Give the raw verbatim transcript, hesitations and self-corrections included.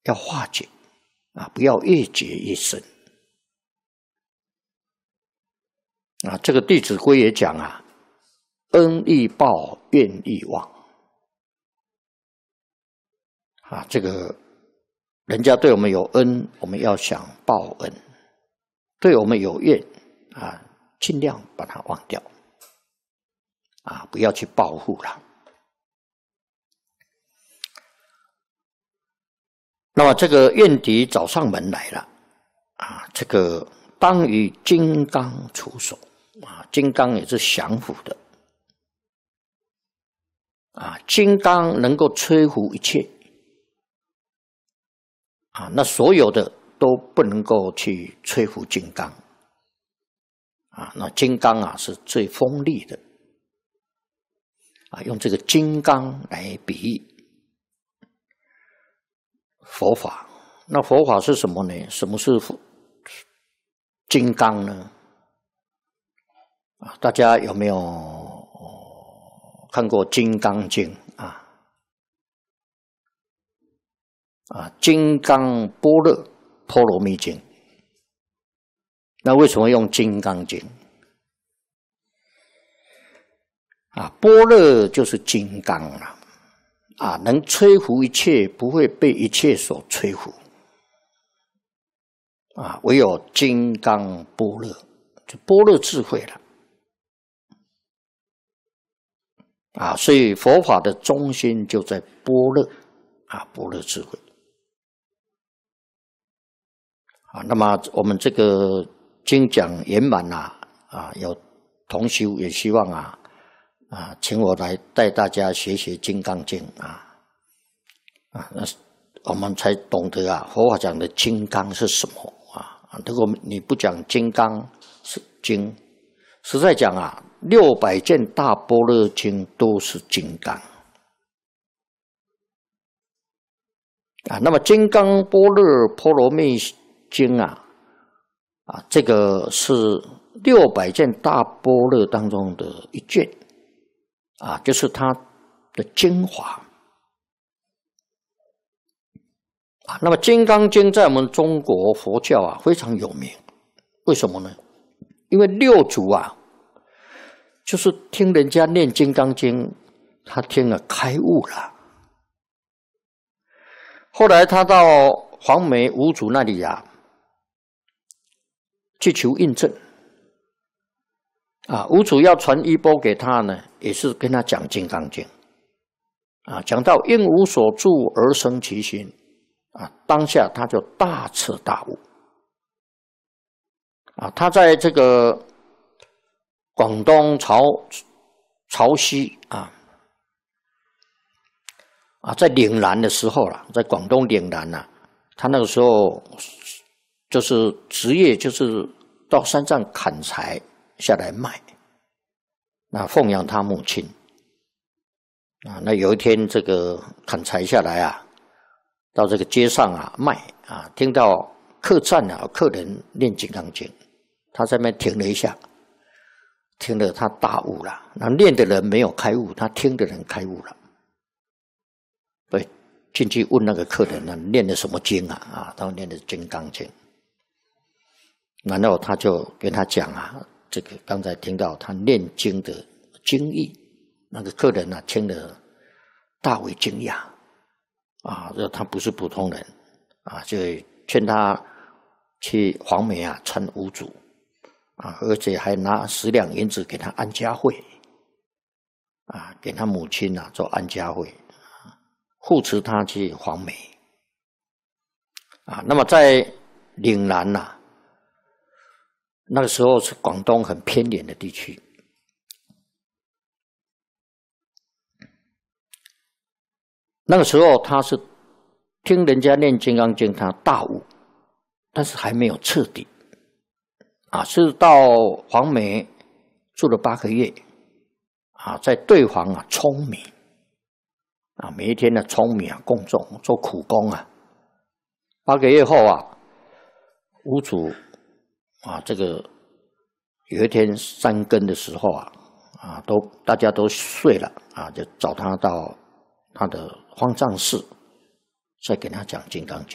要化解啊，不要越结越深啊。这个《弟子规》也讲啊，恩欲报，怨欲忘啊。这个人家对我们有恩，我们要想报恩；对我们有怨啊，尽量把它忘掉啊，不要去报复了。那么这个怨敌找上门来了啊，这个当与金刚出手啊，金刚也是降伏的啊，金刚能够摧伏一切啊，那所有的都不能够去摧伏金刚啊，那金刚啊是最锋利的啊，用这个金刚来比喻佛法。那佛法是什么呢？什么是金刚呢？啊，大家有没有看过《金刚经》啊？啊，《金刚般若波罗蜜经》。那为什么用《金刚经》？啊，般若就是金刚啊。啊，能摧伏一切，不会被一切所摧伏。啊，唯有金刚般若，就般若智慧了。啊，所以佛法的中心就在般若，啊，般若智慧。啊，那么我们这个经讲圆满啊，啊，有同修也希望啊。啊，请我来带大家学学《金刚经》啊，啊，那我们才懂得啊，佛法讲的金刚是什么啊？如果你不讲金刚是经，实在讲啊，六百件大般若经都是金刚啊。那么《金刚般若波罗蜜经》啊，啊，这个是六百件大般若当中的一卷。啊，就是它的精华啊。那么《金刚经》在我们中国佛教啊非常有名，为什么呢？因为六祖啊，就是听人家念《金刚经》，他听了开悟了。后来他到黄梅五祖那里啊，去求印证。啊，五祖要传衣钵给他呢，也是跟他讲《金刚经》啊，讲到应无所住而生其心啊，当下他就大彻大悟啊。他在这个广东潮潮汐啊啊，在岭南的时候啦，在广东岭南呐、啊，他那个时候就是职业就是到山上砍柴下来卖，那奉养他母亲啊。那有一天这个砍柴下来啊，到这个街上啊卖啊，听到客栈啊客人念金刚经，他在那边停了一下，听了他大悟了。那念的人没有开悟，他听的人开悟了。对，进去问那个客人呢，念的什么经啊？啊，他念的金刚经。然后他就跟他讲啊，这个刚才听到他念经的经义，那个客人啊听了大为惊讶啊，这他不是普通人啊，就劝他去黄梅啊参五祖啊，而且还拿十两银子给他安家会啊，给他母亲啊做安家会，护持他去黄梅啊。那么在岭南呐、啊。那个时候是广东很偏远的地区，那个时候他是听人家念《金刚经》，他大悟，但是还没有彻底啊，是到黄梅住了八个月啊，在对黄啊舂米啊，每一天的舂米啊供种做苦工啊，八个月后啊，五祖。啊，这个有一天三更的时候啊，啊，都大家都睡了啊，就找他到他的方丈室，再给他讲《金刚经》。